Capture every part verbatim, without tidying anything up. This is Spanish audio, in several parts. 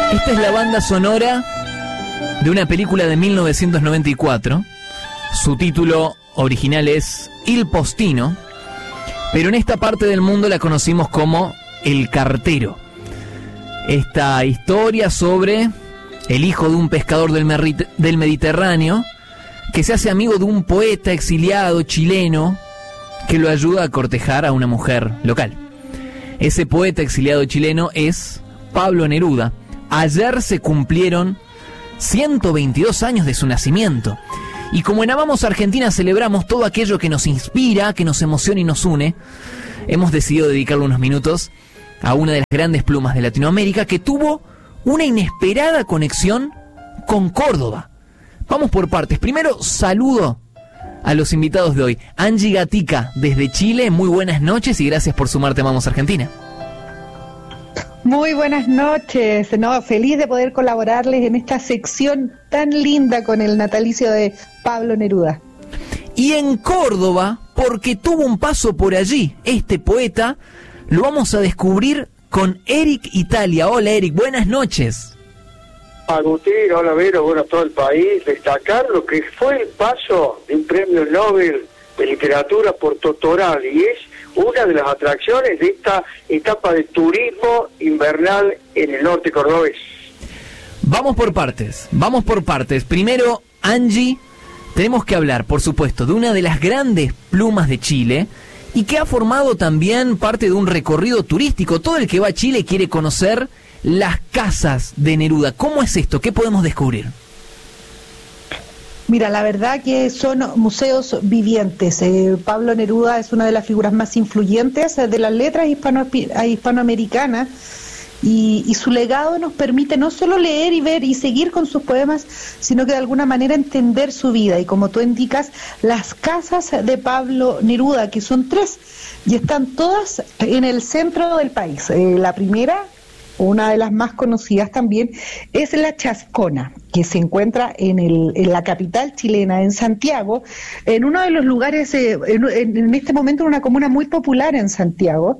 Esta es la banda sonora de una película de mil novecientos noventa y cuatro. Su título original es Il Postino, pero en esta parte del mundo la conocimos como El Cartero. Esta historia sobre el hijo de un pescador del, Merri- del Mediterráneo que se hace amigo de un poeta exiliado chileno que lo ayuda a cortejar a una mujer local. Ese poeta exiliado chileno es Pablo Neruda. Ayer se cumplieron ciento veintidós años de su nacimiento. Y como en Amamos Argentina celebramos todo aquello que nos inspira, que nos emociona y nos une, hemos decidido dedicarle unos minutos a una de las grandes plumas de Latinoamérica que tuvo una inesperada conexión con Córdoba. Vamos por partes. Primero, saludo a los invitados de hoy. Angie Gatica, desde Chile, muy buenas noches y gracias por sumarte a Amamos Argentina. Muy buenas noches, no, feliz de poder colaborarles en esta sección tan linda con el natalicio de Pablo Neruda. Y en Córdoba, porque tuvo un paso por allí, este poeta, lo vamos a descubrir con Eric Italia. Hola Eric, buenas noches. Agustín, hola Vero, bueno, todo el país, destacar lo que fue el paso de un premio Nobel de Literatura por Totoral, y es una de las atracciones de esta etapa de turismo invernal en el norte cordobés. Vamos por partes, vamos por partes. Primero, Angie, tenemos que hablar, por supuesto, de una de las grandes plumas de Chile y que ha formado también parte de un recorrido turístico. Todo el que va a Chile quiere conocer las casas de Neruda. ¿Cómo es esto? ¿Qué podemos descubrir? Mira, la verdad que son museos vivientes. Eh, Pablo Neruda es una de las figuras más influyentes de las letras hispano hispanoamericanas y, y su legado nos permite no solo leer y ver y seguir con sus poemas, sino que de alguna manera entender su vida. Y como tú indicas, las casas de Pablo Neruda, que son tres, y están todas en el centro del país. Eh, la primera, una de las más conocidas también, es la Chascona, que se encuentra en, el, en la capital chilena, en Santiago, en uno de los lugares, eh, en, en este momento en una comuna muy popular en Santiago,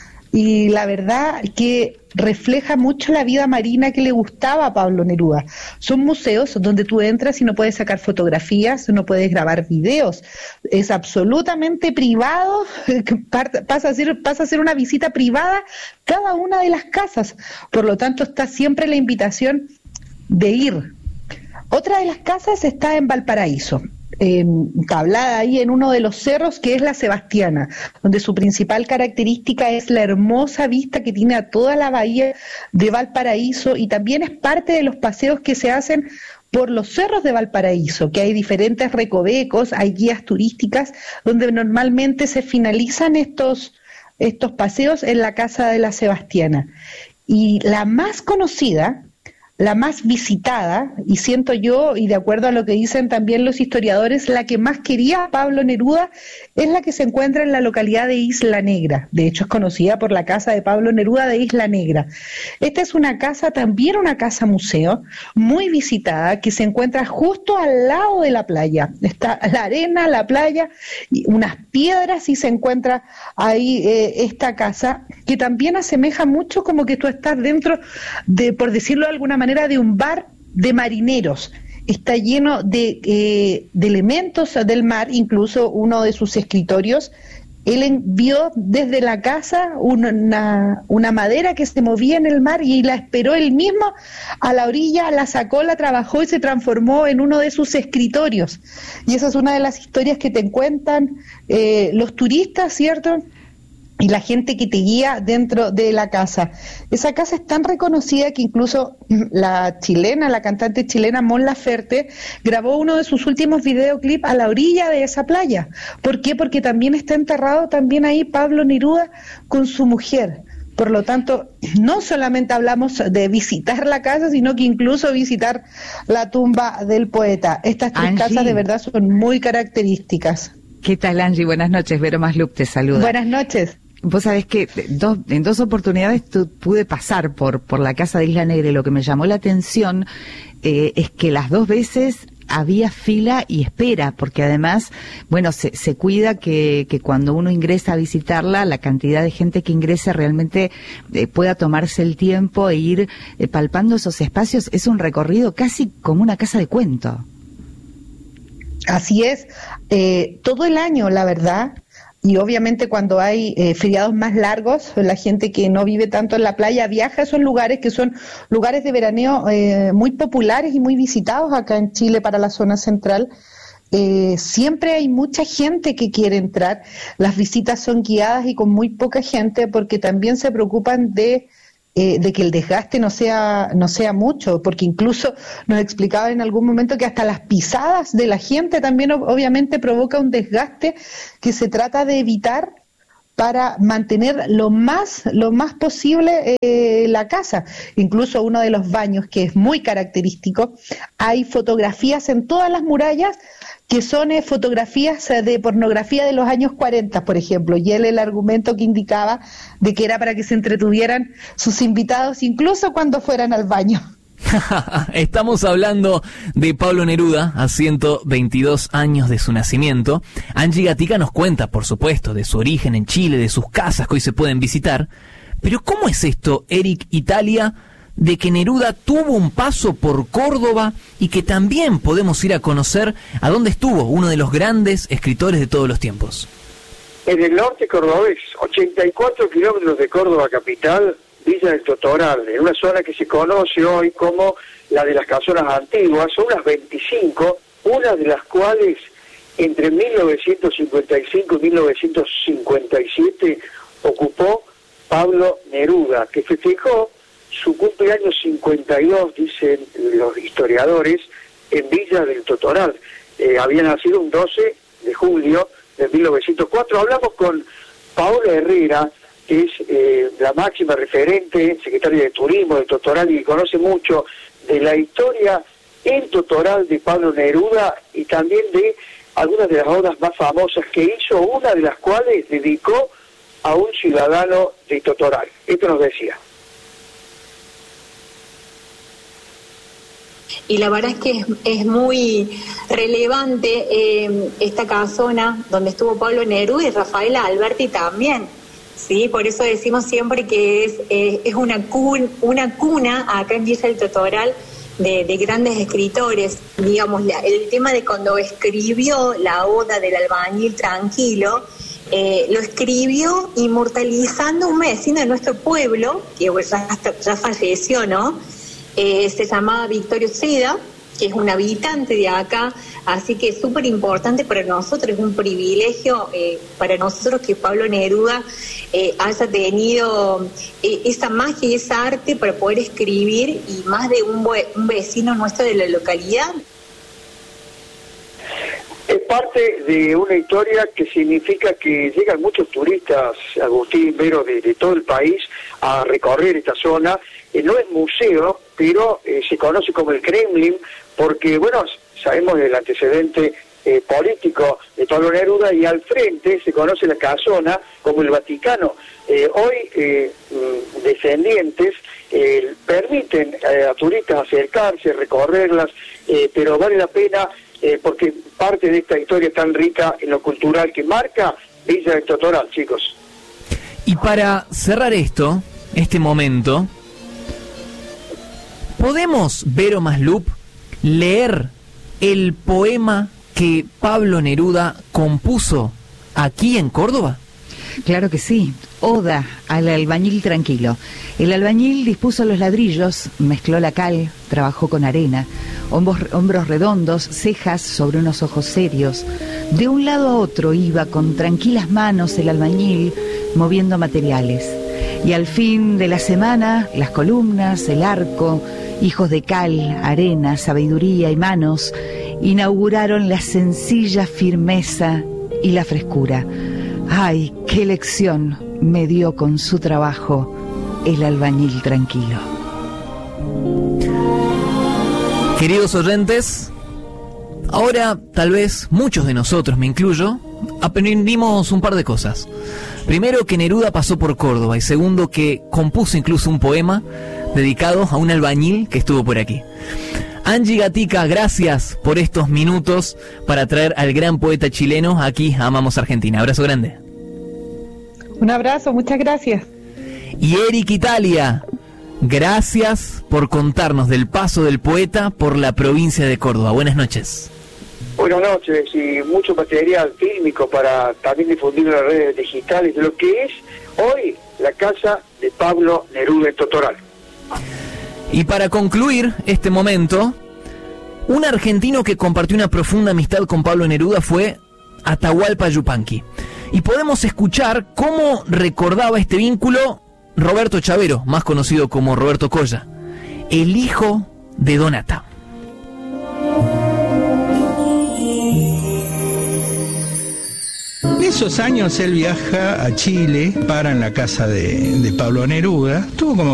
y la verdad que refleja mucho la vida marina que le gustaba a Pablo Neruda. Son museos donde tú entras y no puedes sacar fotografías, no puedes grabar videos, es absolutamente privado, pasa a ser, pasa a ser una visita privada cada una de las casas, por lo tanto está siempre la invitación de ir. Otra de las casas está en Valparaíso, entablada ahí en uno de los cerros, que es la Sebastiana, donde su principal característica es la hermosa vista que tiene a toda la bahía de Valparaíso, y también es parte de los paseos que se hacen por los cerros de Valparaíso, que hay diferentes recovecos, hay guías turísticas donde normalmente se finalizan estos, estos paseos en la casa de la Sebastiana. Y la más conocida, la más visitada, y siento yo, y de acuerdo a lo que dicen también los historiadores, la que más quería Pablo Neruda, es la que se encuentra en la localidad de Isla Negra. De hecho, es conocida por la casa de Pablo Neruda de Isla Negra. Esta es una casa, también una casa museo, muy visitada, que se encuentra justo al lado de la playa. Está la arena, la playa, y unas piedras, y se encuentra ahí eh, esta casa, que también asemeja mucho como que tú estás dentro de, por decirlo de alguna manera, de un bar de marineros. Está lleno de, eh, de elementos del mar, incluso uno de sus escritorios. Él envió desde la casa una, una madera que se movía en el mar y la esperó él mismo a la orilla, la sacó, la trabajó y se transformó en uno de sus escritorios. Y esa es una de las historias que te cuentan eh, los turistas, ¿cierto?, y la gente que te guía dentro de la casa. Esa casa es tan reconocida que incluso la chilena, la cantante chilena Mon Laferte, grabó uno de sus últimos videoclips a la orilla de esa playa. ¿Por qué? Porque también está enterrado también ahí Pablo Neruda con su mujer. Por lo tanto, no solamente hablamos de visitar la casa, sino que incluso visitar la tumba del poeta. Estas tres Angie, casas de verdad son muy características. ¿Qué tal, Angie? Buenas noches. Vero Maslup te saluda. Buenas noches. Vos sabés que dos, en dos oportunidades tu, pude pasar por, por la casa de Isla Negra, y lo que me llamó la atención eh, es que las dos veces había fila y espera, porque además, bueno, se, se cuida que, que cuando uno ingresa a visitarla, la cantidad de gente que ingrese realmente eh, pueda tomarse el tiempo e ir eh, palpando esos espacios. Es un recorrido casi como una casa de cuento. Así es, eh, todo el año, la verdad. Y obviamente cuando hay eh, feriados más largos, la gente que no vive tanto en la playa viaja a esos lugares que son lugares de veraneo eh, muy populares y muy visitados acá en Chile para la zona central. Eh, siempre hay mucha gente que quiere entrar. Las visitas son guiadas y con muy poca gente porque también se preocupan de Eh, de que el desgaste no sea no sea mucho, porque incluso nos explicaba en algún momento que hasta las pisadas de la gente también obviamente provoca un desgaste que se trata de evitar para mantener lo más lo más posible eh, la casa. Incluso uno de los baños, que es muy característico, hay fotografías en todas las murallas que son eh, fotografías eh, de pornografía de los años cuarenta, por ejemplo, y él el argumento que indicaba de que era para que se entretuvieran sus invitados incluso cuando fueran al baño. Estamos hablando de Pablo Neruda a ciento veintidós años de su nacimiento. Angie Gatica nos cuenta, por supuesto, de su origen en Chile, de sus casas que hoy se pueden visitar. Pero ¿cómo es esto, Eric Italia, de que Neruda tuvo un paso por Córdoba y que también podemos ir a conocer a dónde estuvo uno de los grandes escritores de todos los tiempos? En el norte cordobés, ochenta y cuatro kilómetros de Córdoba capital, Villa del Totoral, en una zona que se conoce hoy como la de las casonas antiguas, son unas veinticinco, una de las cuales entre mil novecientos cincuenta y cinco y mil novecientos cincuenta y siete ocupó Pablo Neruda, que festejó su cumpleaños cincuenta y dos, dicen los historiadores, en Villa del Totoral. Eh, había nacido un doce de julio de mil novecientos cuatro. Hablamos con Paola Herrera, que es eh, la máxima referente, secretaria de Turismo de Totoral, y conoce mucho de la historia en Totoral de Pablo Neruda y también de algunas de las obras más famosas que hizo, una de las cuales dedicó a un ciudadano de Totoral. Esto nos decía. Y la verdad es que es, es muy relevante eh, esta casona donde estuvo Pablo Neruda y Rafael Alberti también, ¿sí? Por eso decimos siempre que es eh, es una cuna, una cuna acá en Villa del Totoral de, de grandes escritores. Digamos, la, el tema de cuando escribió la Oda del albañil tranquilo, eh, lo escribió inmortalizando un vecino de nuestro pueblo, que pues, ya, ya falleció, ¿no? Eh, se llamaba Victorio Seda, que es un habitante de acá, así que es súper importante para nosotros, es un privilegio eh, para nosotros que Pablo Neruda eh, haya tenido eh, esa magia y esa arte para poder escribir, y más de un, un vecino nuestro de la localidad. Es parte de una historia que significa que llegan muchos turistas, Agustín, Vero, de, de todo el país a recorrer esta zona. Eh, no es museo, pero eh, se conoce como el Kremlin, porque, bueno, sabemos del antecedente eh, político de Pablo Neruda, y al frente se conoce la casona como el Vaticano. Eh, hoy, eh, descendientes eh, permiten eh, a turistas acercarse, recorrerlas, eh, pero vale la pena eh, porque parte de esta historia tan rica en lo cultural que marca Villa del Totoral, chicos. Y para cerrar esto, este momento, ¿podemos, Vero Maslup, leer el poema que Pablo Neruda compuso aquí en Córdoba? Claro que sí. Oda al albañil tranquilo. El albañil dispuso los ladrillos, mezcló la cal, trabajó con arena, hombros, hombros redondos, cejas sobre unos ojos serios. De un lado a otro iba con tranquilas manos el albañil, moviendo materiales. Y al fin de la semana, las columnas, el arco, hijos de cal, arena, sabiduría y manos, inauguraron la sencilla firmeza y la frescura. ¡Ay, qué lección me dio con su trabajo el albañil tranquilo! Queridos oyentes, ahora tal vez muchos de nosotros, me incluyo, aprendimos un par de cosas. Primero, que Neruda pasó por Córdoba, y segundo, que compuso incluso un poema dedicado a un albañil que estuvo por aquí. Angie Gatica, gracias por estos minutos para traer al gran poeta chileno aquí a Amamos Argentina. Abrazo grande. Un abrazo, muchas gracias. Y Eric Italia, gracias por contarnos del paso del poeta por la provincia de Córdoba. Buenas noches. Buenas noches, y mucho material fílmico para también difundir en las redes digitales de lo que es hoy la casa de Pablo Neruda en Totoral. Y para concluir este momento, un argentino que compartió una profunda amistad con Pablo Neruda fue Atahualpa Yupanqui. Y podemos escuchar cómo recordaba este vínculo Roberto Chavero, más conocido como Roberto Colla, el hijo de Donata. En esos años él viaja a Chile, para en la casa de, de Pablo Neruda, tuvo como